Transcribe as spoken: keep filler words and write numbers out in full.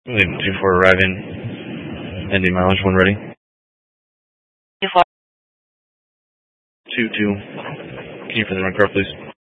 two four arriving. Ending mileage one ready. two four. two two. Can you for the run car, please?